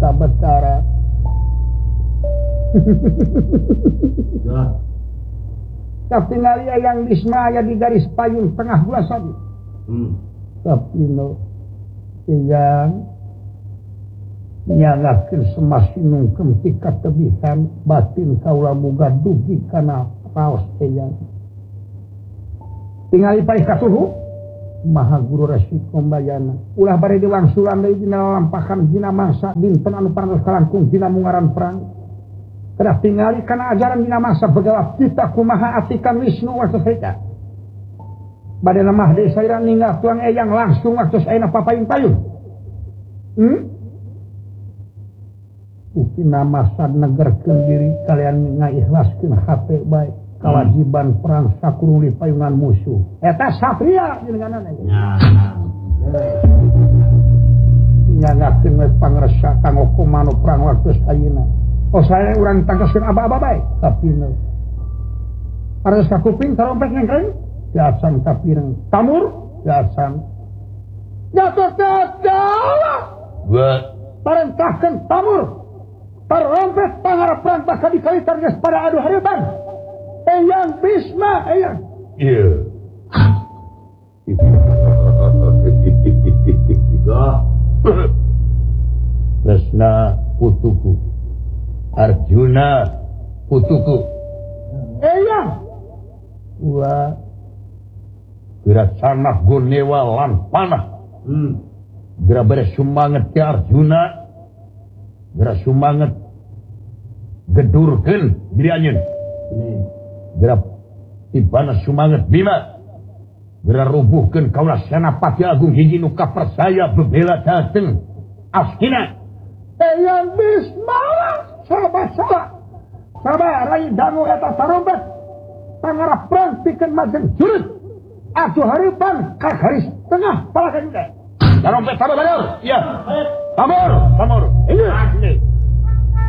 betara. Katingali yang Bisma aya di garis payung tengah bulasan. Tapi yang nyalakeun semasinungkeun ti katebihan batin kaula muga dugi kana raos eyang. Tingali paih kasuhu Maha Guru Resi Kombayana. Ulah bari diwangsulan deui dina lampahan dina mangsa dinten anu parantos kalangkung dina mungaran perang. Kedah tingali kana ajaran dina masa begawa kita kumaha atikan Wisnu waktu saja. Bade lemah deui saira ninggal tuang eyang langsung waktu ayeuna papayun-payun. Uki nama sad negerkeun diri kalian ngaikhlaskeun hate bae kewajiban perang sakurung di payungan musuh. Eta satria jenenganan aya. Nyanggakeun we pangresa kanggo komando perang waktu ayeuna. Oh saya urang tangkaskeun aba-aba bae kapina. Paras ka kuping sarompet ngengkeng, jasan kapireng. Tamur, jasan. Jatuh dalah. Parentahkeun tamur. Tarompet pangarepang bakal dikalitan geus pada adu hareutan. Eyang Bisma, eyang. Iya. Lesna putuku. Arjuna putuku. Eyang. Wa gerak sanah gunewa lan panah. Gerak beres sumanget ke Arjuna. Gerak sumanget gedurkeun diri anjeun. Gerak tibana sumanget Bima. Gerak rubuhkeun kaula Senapati Agung hiji nu kapercaya bebela dateng Askina. Eyang Bisma. Sabar rai dangu eta tarompet. Pangarap perang pikeun majeng jurut. Atuh hareupan ka garis tengah palakan. Tarompet sabar. Iya. Tamur. Ini.